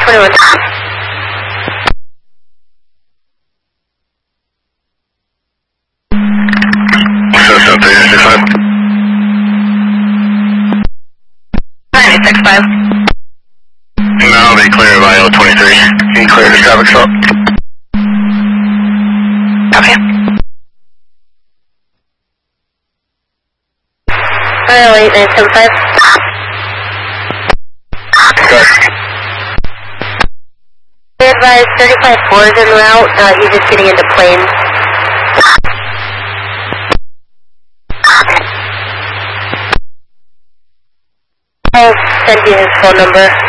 21. System 365. 965. Now be clear by L23. You clear the traffic stop. Okay. Late 975. Good. We advise 35-4 is en route. He's just getting into planes. I'll send you his phone number.